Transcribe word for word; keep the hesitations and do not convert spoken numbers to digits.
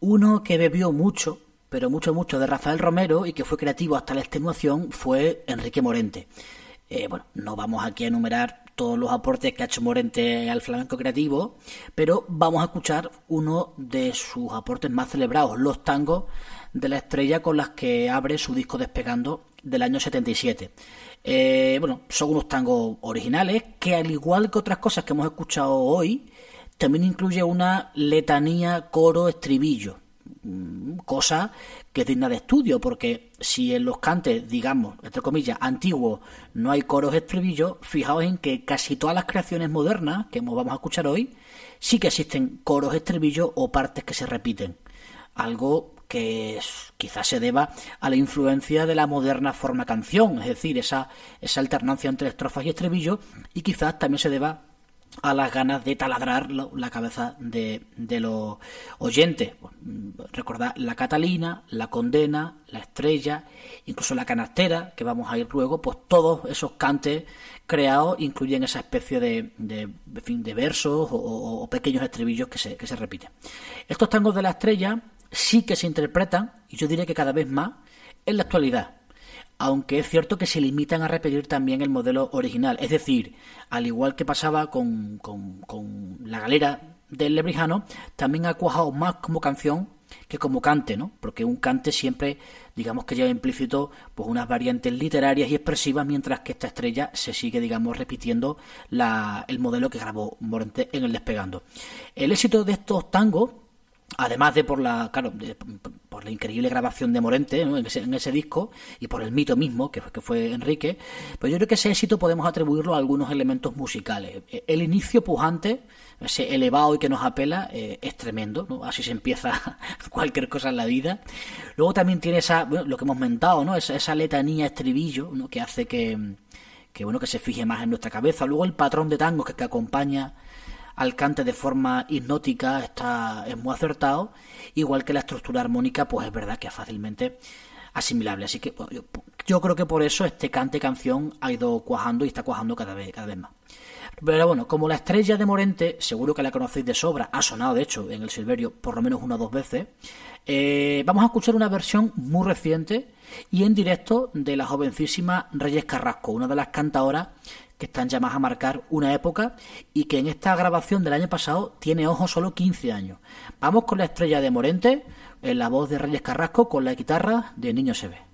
Uno que bebió mucho, pero mucho, mucho de Rafael Romero y que fue creativo hasta la extenuación fue Enrique Morente. Eh, bueno, no vamos aquí a enumerar todos los aportes que ha hecho Morente al flamenco creativo, pero vamos a escuchar uno de sus aportes más celebrados, los tangos de la estrella, con las que abre su disco Despegando del año setenta y siete. Eh, bueno, son unos tangos originales que, al igual que otras cosas que hemos escuchado hoy, también incluye una letanía coro-estribillo, cosa que es digna de estudio, porque si en los cantes, digamos, entre comillas, antiguos, no hay coros estribillos, fijaos en que casi todas las creaciones modernas que vamos a escuchar hoy, sí que existen coros estribillos o partes que se repiten. Algo que quizás se deba a la influencia de la moderna forma canción, es decir, esa, esa alternancia entre estrofas y estribillos, y quizás también se deba a las ganas de taladrar la cabeza de, de los oyentes. Recordad la Catalina, la Condena, la Estrella, incluso la Canastera, que vamos a ir luego, pues todos esos cantes creados incluyen esa especie de, de, en fin, de versos o, o, o pequeños estribillos que se, que se repiten. Estos tangos de la Estrella sí que se interpretan, y yo diría que cada vez más, en la actualidad. Aunque es cierto que se limitan a repetir también el modelo original. Es decir, al igual que pasaba con, con, con la galera del Lebrijano, también ha cuajado más como canción que como cante, ¿no? Porque un cante siempre, digamos que lleva implícito pues unas variantes literarias y expresivas, mientras que esta estrella se sigue, digamos, repitiendo la, el modelo que grabó Morente en el Despegando. El éxito de estos tangos, además de por la claro de, por la increíble grabación de Morente, ¿no?, en, ese, en ese disco, y por el mito mismo que, que fue Enrique, pues yo creo que ese éxito podemos atribuirlo a algunos elementos musicales. El inicio pujante, ese elevado y que nos apela, eh, es tremendo, ¿no? Así se empieza cualquier cosa en la vida. Luego también tiene esa, bueno, lo que hemos mentado, ¿no?, esa, esa letanía estribillo, ¿no?, que hace que, que bueno que se fije más en nuestra cabeza. Luego el patrón de tangos que, que acompaña al cante de forma hipnótica está, es muy acertado, igual que la estructura armónica, pues es verdad que es fácilmente asimilable. Así que bueno, yo, yo creo que por eso este cante canción ha ido cuajando y está cuajando cada vez, cada vez más. Pero bueno, como la Estrella de Morente, seguro que la conocéis de sobra, ha sonado de hecho en el Silverio por lo menos una o dos veces, eh, vamos a escuchar una versión muy reciente y en directo de la jovencísima Reyes Carrasco, una de las cantadoras que están llamadas a marcar una época y que en esta grabación del año pasado tiene, ojo, solo quince años. Vamos con la Estrella de Morente, en la voz de Reyes Carrasco, con la guitarra de Niño Se Ve.